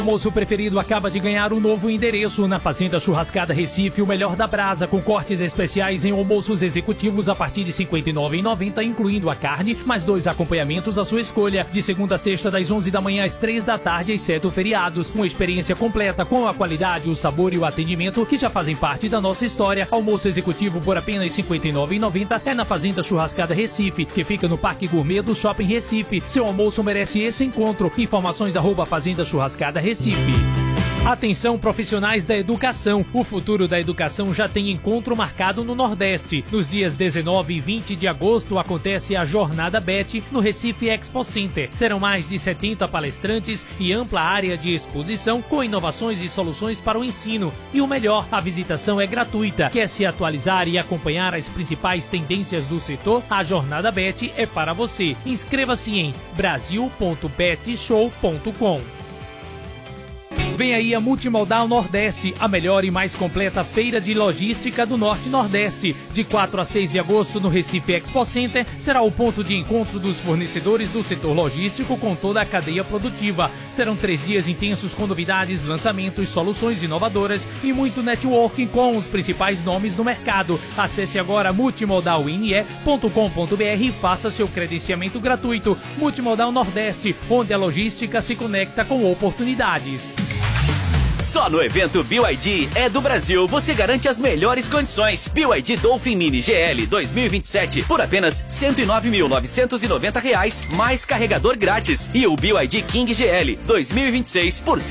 Almoço preferido acaba de ganhar um novo endereço na Fazenda Churrascada Recife, o melhor da brasa, com cortes especiais em almoços executivos a partir de R$ 59,90, incluindo a carne, mais 2 acompanhamentos à sua escolha, de segunda a sexta das 11 da manhã às 3 da tarde, exceto feriados. Uma experiência completa com a qualidade, o sabor e o atendimento que já fazem parte da nossa história. Almoço executivo por apenas R$ 59,90 é na Fazenda Churrascada Recife, que fica no Parque Gourmet do Shopping Recife. Seu almoço merece esse encontro. Informações @Fazenda Churrascada Recife. Atenção, profissionais da educação. O futuro da educação já tem encontro marcado no Nordeste. Nos dias 19 e 20 de agosto acontece a Jornada BET no Recife Expo Center. Serão mais de 70 palestrantes e ampla área de exposição com inovações e soluções para o ensino. E o melhor, a visitação é gratuita. Quer se atualizar e acompanhar as principais tendências do setor? A Jornada BET é para você. Inscreva-se em brasil.betshow.com. Vem aí a Multimodal Nordeste, a melhor e mais completa feira de logística do Norte e Nordeste. De 4 a 6 de agosto no Recife Expo Center, será o ponto de encontro dos fornecedores do setor logístico com toda a cadeia produtiva. Serão 3 dias intensos com novidades, lançamentos, soluções inovadoras e muito networking com os principais nomes do mercado. Acesse agora multimodalne.com.br e faça seu credenciamento gratuito. Multimodal Nordeste, onde a logística se conecta com oportunidades. Só no evento BYD é do Brasil você garante as melhores condições. BYD Dolphin Mini GL 2027 por apenas R$ 109.990 mais carregador grátis. E o BYD King GL 2026 por R$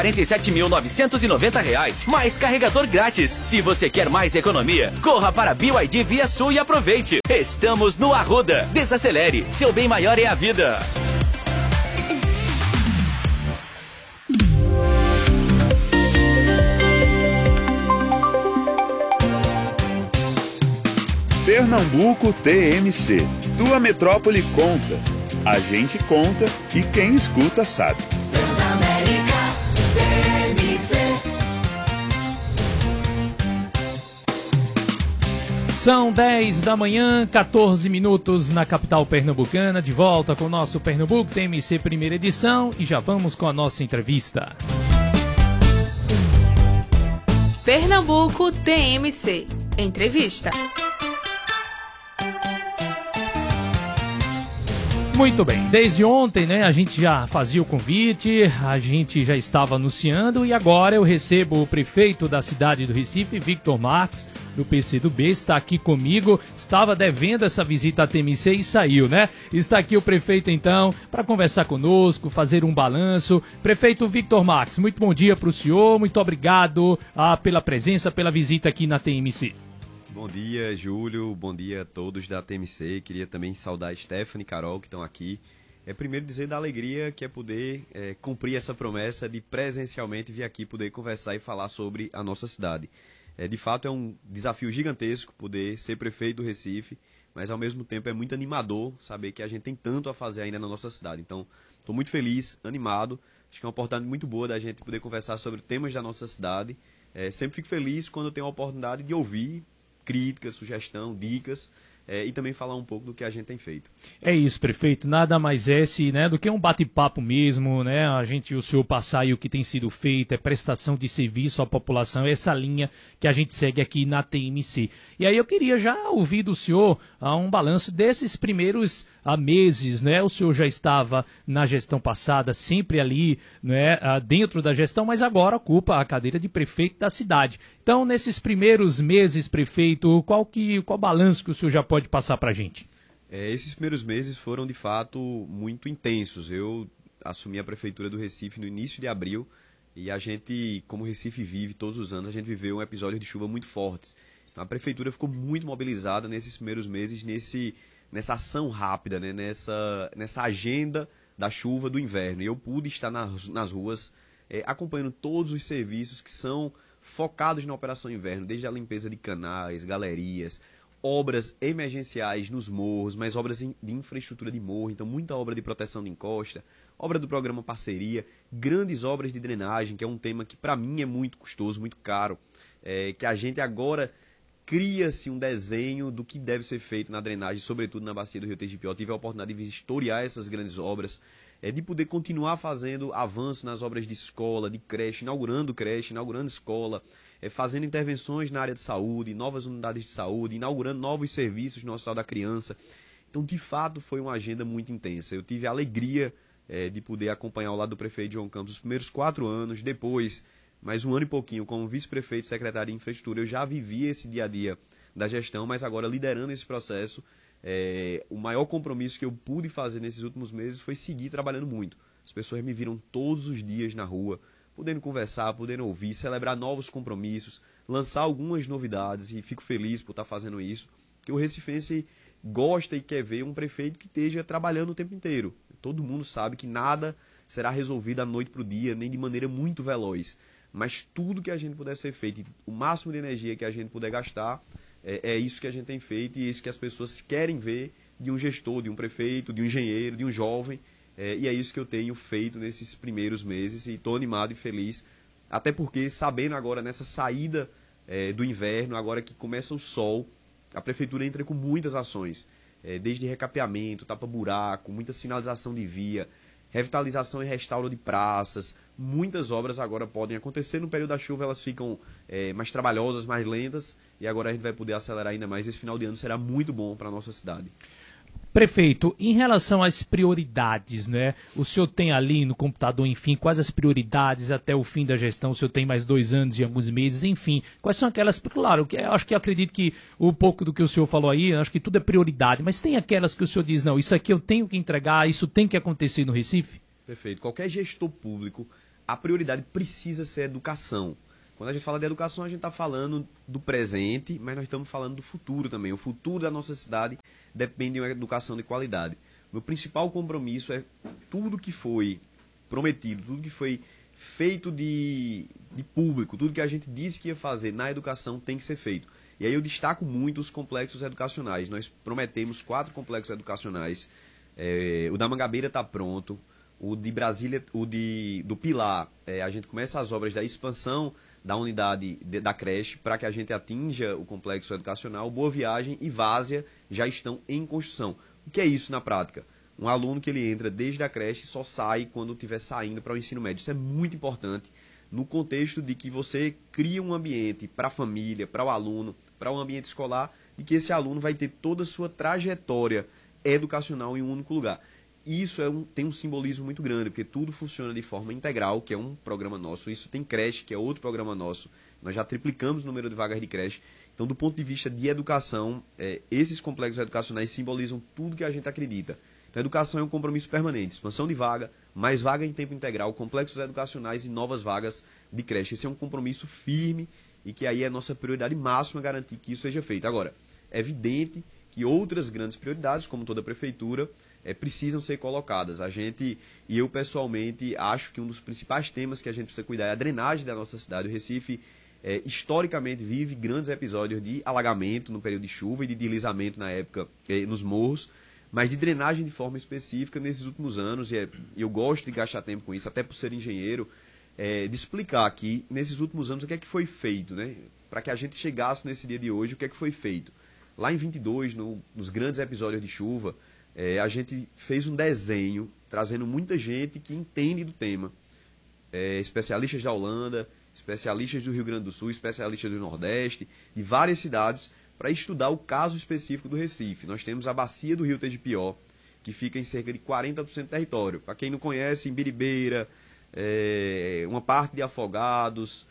147.990 mais carregador grátis. Se você quer mais economia, corra para BYD Via Sul e aproveite. Estamos no Arruda. Desacelere, seu bem maior é a vida. Pernambuco TMC. Tua metrópole conta. A gente conta e quem escuta sabe. Transamérica TMC. São 10 da manhã, 14 minutos na capital pernambucana. De volta com o nosso Pernambuco TMC primeira edição e já vamos com a nossa entrevista. Pernambuco TMC. Entrevista. Muito bem, desde ontem, né, a gente já fazia o convite, a gente já estava anunciando e agora eu recebo o prefeito da cidade do Recife, Victor Marques, do PCdoB, está aqui comigo, estava devendo essa visita à TMC e saiu, né? Está aqui o prefeito então, para conversar conosco, fazer um balanço. Prefeito Victor Marques, muito bom dia para o senhor, muito obrigado pela presença, pela visita aqui na TMC. Bom dia, Júlio. Bom dia a todos da TMC. Queria também saudar a Stephanie e Carol, que estão aqui. Primeiro dizer da alegria que é poder cumprir essa promessa de presencialmente vir aqui poder conversar e falar sobre a nossa cidade. De fato, é um desafio gigantesco poder ser prefeito do Recife, mas ao mesmo tempo é muito animador saber que a gente tem tanto a fazer ainda na nossa cidade. Então, estou muito feliz, animado. Acho que é uma oportunidade muito boa da gente poder conversar sobre temas da nossa cidade. Sempre fico feliz quando eu tenho a oportunidade de ouvir críticas, sugestão, dicas e também falar um pouco do que a gente tem feito. É isso, prefeito, nada mais né, do que um bate-papo mesmo, né, o senhor passar aí o que tem sido feito, prestação de serviço à população, essa linha que a gente segue aqui na TMC. E aí eu queria já ouvir do senhor um balanço desses primeiros meses, né, o senhor já estava na gestão passada, sempre ali, né, dentro da gestão, mas agora ocupa a cadeira de prefeito da cidade. Então, nesses primeiros meses, prefeito, qual balanço que o senhor já pode passar para a gente? Esses primeiros meses foram, de fato, muito intensos. Eu assumi a prefeitura do Recife no início de abril e a gente, como o Recife vive todos os anos, a gente viveu um episódio de chuva muito fortes. Então, a prefeitura ficou muito mobilizada nesses primeiros meses, nessa ação rápida, né? nessa agenda da chuva do inverno. E eu pude estar nas ruas acompanhando todos os serviços que são focados na Operação Inverno, desde a limpeza de canais, galerias, obras emergenciais nos morros, mas obras de infraestrutura de morro, então muita obra de proteção de encosta, obra do programa Parceria, grandes obras de drenagem, que é um tema que para mim é muito custoso, muito caro, que a gente agora cria-se um desenho do que deve ser feito na drenagem, sobretudo na bacia do Rio Tegipió. Tive a oportunidade de vistoriar essas grandes obras de poder continuar fazendo avanço nas obras de escola, de creche, inaugurando escola, fazendo intervenções na área de saúde, novas unidades de saúde, inaugurando novos serviços no Hospital da Criança. Então, de fato, foi uma agenda muito intensa. Eu tive a alegria de poder acompanhar ao lado do prefeito João Campos os primeiros 4 anos, depois, mais 1 ano e pouquinho, como vice-prefeito e secretário de infraestrutura, eu já vivi esse dia a dia da gestão, mas agora liderando esse processo, o maior compromisso que eu pude fazer nesses últimos meses foi seguir trabalhando muito. As pessoas me viram todos os dias na rua, podendo conversar, podendo ouvir, celebrar novos compromissos, lançar algumas novidades, e fico feliz por estar fazendo isso, porque o recifense gosta e quer ver um prefeito que esteja trabalhando o tempo inteiro. Todo mundo sabe que nada será resolvido da noite para o dia, nem de maneira muito veloz, mas tudo que a gente puder ser feito, o máximo de energia que a gente puder gastar, é isso que a gente tem feito e é isso que as pessoas querem ver de um gestor, de um prefeito, de um engenheiro, de um jovem, e é isso que eu tenho feito nesses primeiros meses e estou animado e feliz, até porque sabendo agora nessa saída do inverno, agora que começa o sol, a prefeitura entra com muitas ações, desde recapeamento, tapa-buraco, muita sinalização de via, revitalização e restauro de praças. Muitas obras agora podem acontecer. No período da chuva elas ficam mais trabalhosas, mais lentas, e agora a gente vai poder acelerar ainda mais. Esse final de ano será muito bom para a nossa cidade. Prefeito, em relação às prioridades, né? O senhor tem ali no computador, enfim, quais as prioridades até o fim da gestão? O senhor tem mais 2 anos e alguns meses, enfim. Quais são aquelas, claro, eu acredito que um pouco do que o senhor falou aí, acho que tudo é prioridade, mas tem aquelas que o senhor diz, não, isso aqui eu tenho que entregar, isso tem que acontecer no Recife? Perfeito. Qualquer gestor público, a prioridade precisa ser educação. Quando a gente fala de educação, a gente está falando do presente, mas nós estamos falando do futuro também. O futuro da nossa cidade depende de uma educação de qualidade. Meu principal compromisso é tudo que foi prometido, tudo que foi feito de público, tudo que a gente disse que ia fazer na educação tem que ser feito. E aí eu destaco muito os complexos educacionais. Nós prometemos 4 complexos educacionais. O da Mangabeira está pronto. O de Brasília, do Pilar, a gente começa as obras da expansão da unidade da creche para que a gente atinja o complexo educacional. Boa Viagem e Várzea já estão em construção. O que é isso na prática? Um aluno que ele entra desde a creche só sai quando estiver saindo para o ensino médio. Isso é muito importante no contexto de que você cria um ambiente para a família, para o aluno, para o ambiente escolar, de que esse aluno vai ter toda a sua trajetória educacional em um único lugar. Isso tem um simbolismo muito grande, porque tudo funciona de forma integral, que é um programa nosso. Isso tem creche, que é outro programa nosso. Nós já triplicamos o número de vagas de creche. Então, do ponto de vista de educação, esses complexos educacionais simbolizam tudo que a gente acredita. Então, a educação é um compromisso permanente. Expansão de vaga, mais vaga em tempo integral, complexos educacionais e novas vagas de creche. Esse é um compromisso firme e que aí é a nossa prioridade máxima garantir que isso seja feito. Agora, é evidente que outras grandes prioridades, como toda a prefeitura, precisam ser colocadas. A gente, e eu pessoalmente, acho que um dos principais temas que a gente precisa cuidar é a drenagem da nossa cidade. O Recife, historicamente, vive grandes episódios de alagamento no período de chuva e de deslizamento na época nos morros, mas de drenagem de forma específica nesses últimos anos, e eu gosto de gastar tempo com isso, até por ser engenheiro, de explicar aqui, nesses últimos anos, o que é que foi feito, né? Para que a gente chegasse nesse dia de hoje, o que é que foi feito. Lá em 22, nos grandes episódios de chuva, a gente fez um desenho trazendo muita gente que entende do tema. Especialistas da Holanda, especialistas do Rio Grande do Sul, especialistas do Nordeste, de várias cidades, para estudar o caso específico do Recife. Nós temos a bacia do Rio Tegipió, que fica em cerca de 40% do território. Para quem não conhece, em Biribeira, uma parte de Afogados,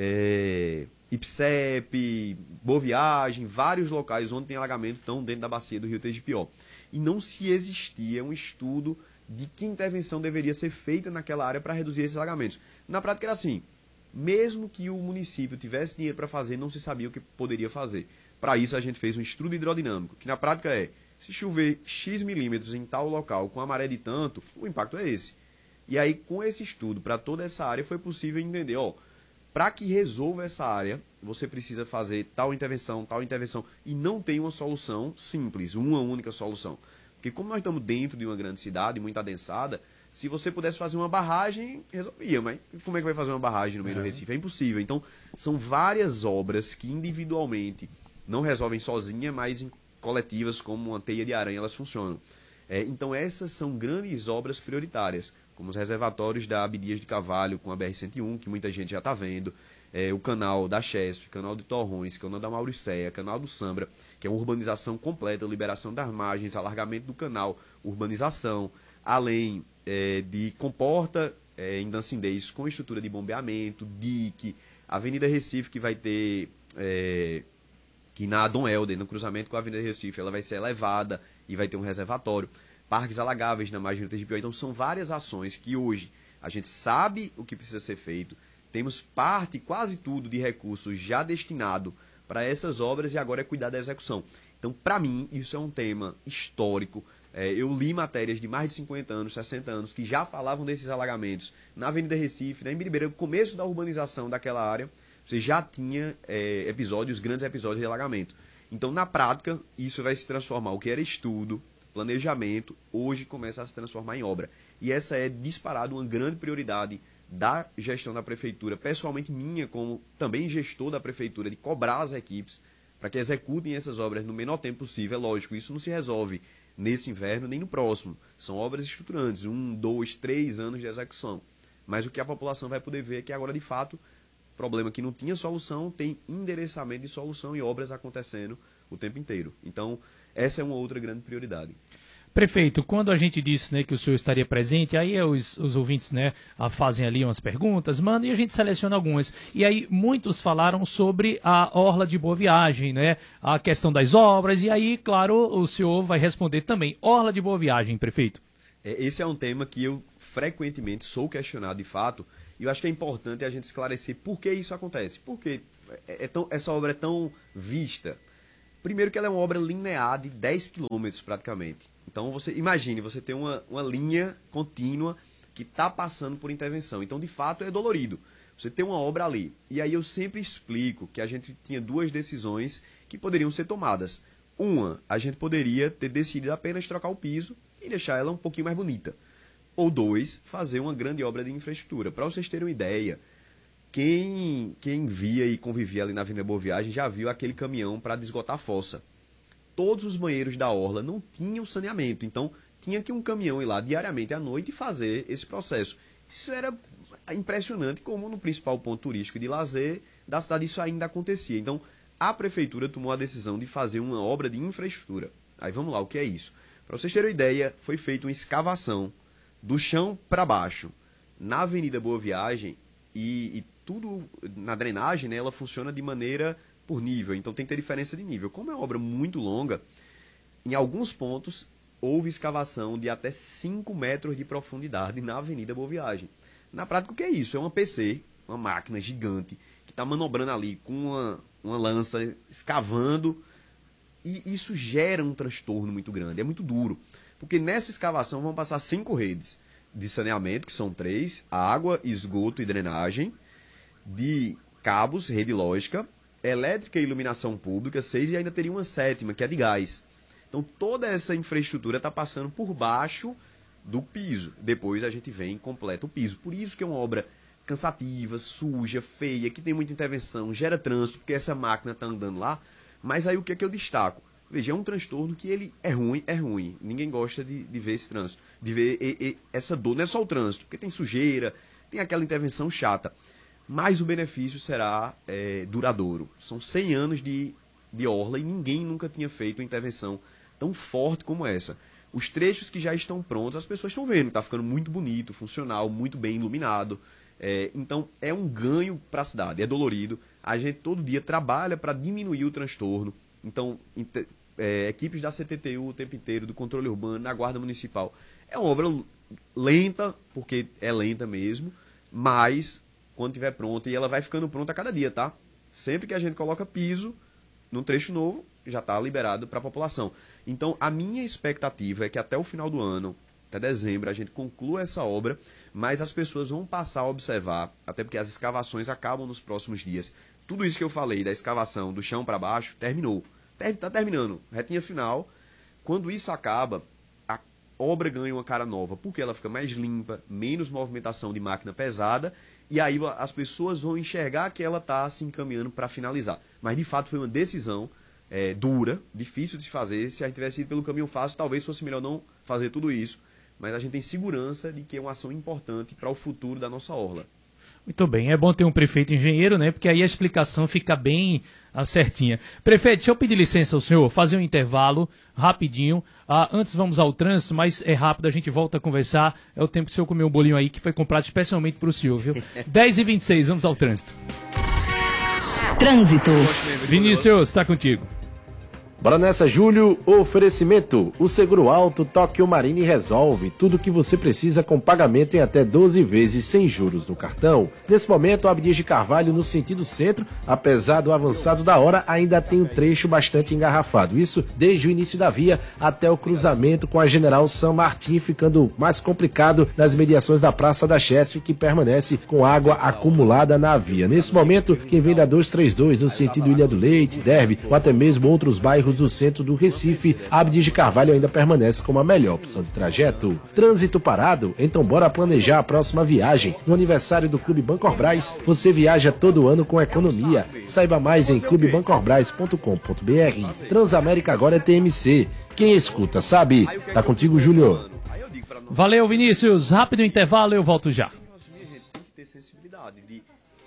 Ipsep, Boa Viagem, vários locais onde tem alagamento estão dentro da bacia do Rio Tegipió. E não se existia um estudo de que intervenção deveria ser feita naquela área para reduzir esses alagamentos. Na prática era assim, mesmo que o município tivesse dinheiro para fazer, não se sabia o que poderia fazer. Para isso a gente fez um estudo hidrodinâmico, que na prática se chover X milímetros em tal local com a maré de tanto, o impacto é esse. E aí com esse estudo para toda essa área foi possível entender, para que resolva essa área, você precisa fazer tal intervenção, e não tem uma solução simples, uma única solução. Porque como nós estamos dentro de uma grande cidade, muito adensada, se você pudesse fazer uma barragem, resolvia, mas como é que vai fazer uma barragem no meio do Recife? É impossível. Então, são várias obras que individualmente não resolvem sozinha, mas em coletivas, como uma teia de aranha, elas funcionam. Então essas são grandes obras prioritárias, como os reservatórios da Abdias de Carvalho com a BR-101, que muita gente já está vendo, o canal da Chesf, canal de Torrões, canal da Mauricéia, canal do Sambra, que é uma urbanização completa, liberação das margens, alargamento do canal, urbanização, além de comporta em Dancindês com estrutura de bombeamento, dique, Avenida Recife, que vai ter, que na Dom Helder, no cruzamento com a Avenida Recife, ela vai ser elevada e vai ter um reservatório, parques alagáveis na margem do Tegipió. Então são várias ações que hoje a gente sabe o que precisa ser feito, temos quase tudo de recursos já destinado para essas obras e agora é cuidar da execução. Então, para mim, isso é um tema histórico. Eu li matérias de mais de 50 anos, 60 anos, que já falavam desses alagamentos na Avenida Recife, na Imbiribeira, no começo da urbanização daquela área, você já tinha grandes episódios de alagamento. Então, na prática, isso vai se transformar. O que era estudo, planejamento, hoje começa a se transformar em obra. E essa é, disparado, uma grande prioridade da gestão da prefeitura, pessoalmente minha, como também gestor da prefeitura, de cobrar as equipes para que executem essas obras no menor tempo possível. É lógico, isso não se resolve nesse inverno nem no próximo. São obras estruturantes, 1, 2, 3 anos de execução. Mas o que a população vai poder ver é que agora, de fato, problema que não tinha solução, tem endereçamento de solução e obras acontecendo o tempo inteiro. Então, essa é uma outra grande prioridade. Prefeito, quando a gente disse, né, que o senhor estaria presente, aí os ouvintes, né, fazem ali umas perguntas, mandam e a gente seleciona algumas. E aí muitos falaram sobre a Orla de Boa Viagem, né, a questão das obras, e aí, claro, o senhor vai responder também. Orla de Boa Viagem, prefeito. Esse é um tema que eu frequentemente sou questionado de fato, e eu acho que é importante a gente esclarecer por que isso acontece. Por que essa obra é tão vista? Primeiro que ela é uma obra linear de 10 quilômetros praticamente. Então, você imagine, você tem uma linha contínua que está passando por intervenção. Então, de fato, é dolorido. Você tem uma obra ali. E aí eu sempre explico que a gente tinha duas decisões que poderiam ser tomadas. Uma, a gente poderia ter decidido apenas trocar o piso e deixar ela um pouquinho mais bonita. Ou dois, fazer uma grande obra de infraestrutura. Para vocês terem uma ideia, quem via e convivia ali na Avenida Boa Viagem já viu aquele caminhão para desgotar a fossa. Todos os banheiros da orla não tinham saneamento, então tinha que um caminhão ir lá diariamente à noite e fazer esse processo. Isso era impressionante, como no principal ponto turístico de lazer da cidade isso ainda acontecia. Então, a prefeitura tomou a decisão de fazer uma obra de infraestrutura. Aí vamos lá, o que é isso? Para vocês terem uma ideia, foi feita uma escavação do chão para baixo na Avenida Boa Viagem e tudo na drenagem, né, ela funciona de maneira por nível, então tem que ter diferença de nível. Como é uma obra muito longa, em alguns pontos houve escavação de até 5 metros de profundidade na Avenida Boa Viagem. Na prática, o que é isso? É uma PC, uma máquina gigante, que está manobrando ali com uma lança, escavando, e isso gera um transtorno muito grande, é muito duro. Porque nessa escavação vão passar 5 redes de saneamento, que são 3, água, esgoto e drenagem, de cabos, rede lógica, elétrica e iluminação pública, 6, e ainda teria uma 7ª, que é de gás. Então toda essa infraestrutura está passando por baixo do piso. Depois a gente vem e completa o piso. Por isso que é uma obra cansativa, suja, feia, que tem muita intervenção, gera trânsito, porque essa máquina está andando lá. Mas aí o que é que eu destaco? Veja, é um transtorno que ele é ruim. Ninguém gosta de ver esse trânsito, de ver essa dor. Não é só o trânsito, porque tem sujeira, tem aquela intervenção chata. Mas o benefício será duradouro. São 100 anos de orla e ninguém nunca tinha feito uma intervenção tão forte como essa. Os trechos que já estão prontos, as pessoas estão vendo, está ficando muito bonito, funcional, muito bem iluminado. Então, é um ganho para a cidade, é dolorido. A gente todo dia trabalha para diminuir o transtorno. Então, equipes da CTTU o tempo inteiro, do controle urbano, na Guarda Municipal. É uma obra lenta, porque é lenta mesmo, mas quando estiver pronta, e ela vai ficando pronta a cada dia, tá? Sempre que a gente coloca piso num trecho novo, já está liberado para a população. Então, a minha expectativa é que até o final do ano, até dezembro, a gente conclua essa obra, mas as pessoas vão passar a observar, até porque as escavações acabam nos próximos dias. Tudo isso que eu falei da escavação do chão para baixo, terminou. Está terminando, retinha final. Quando isso acaba, a obra ganha uma cara nova, porque ela fica mais limpa, menos movimentação de máquina pesada, e aí as pessoas vão enxergar que ela está se encaminhando para finalizar. Mas, de fato, foi uma decisão dura, difícil de se fazer. Se a gente tivesse ido pelo caminho fácil, talvez fosse melhor não fazer tudo isso, mas a gente tem segurança de que é uma ação importante para o futuro da nossa orla. Muito bem, é bom ter um prefeito engenheiro, né? Porque aí a explicação fica bem certinha. Prefeito, deixa eu pedir licença ao senhor, fazer um intervalo rapidinho. Antes vamos ao trânsito, mas é rápido, a gente volta a conversar. É o tempo que o senhor comeu um bolinho aí que foi comprado especialmente para o senhor, viu? 10h26, vamos ao trânsito. Trânsito. Vinícius, está contigo. Bora nessa, Júlio. Oferecimento. O Seguro Alto Tóquio Marine resolve tudo o que você precisa com pagamento em até 12 vezes sem juros no cartão. Nesse momento, a Abdias de Carvalho no sentido centro, apesar do avançado da hora, ainda tem um trecho bastante engarrafado. Isso desde o início da via até o cruzamento com a General San Martín, ficando mais complicado nas mediações da Praça da Chesf, que permanece com água acumulada na via. Nesse momento, quem vem da 232 no sentido Ilha do Leite, Derby ou até mesmo outros bairros do centro do Recife, Abdias de Carvalho ainda permanece como a melhor opção de trajeto. Trânsito parado? Então bora planejar a próxima viagem. No aniversário do Clube Bancorbras, você viaja todo ano com economia. Saiba mais em clubebancorbras.com.br. Transamérica agora é TMC. Quem escuta sabe. Tá contigo, Júlio. Valeu, Vinícius. Rápido intervalo, eu volto já. Tem que ter sensibilidade de...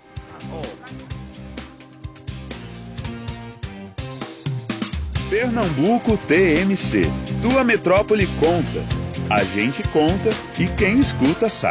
Pernambuco TMC. Tua metrópole conta. A gente conta e quem escuta sabe.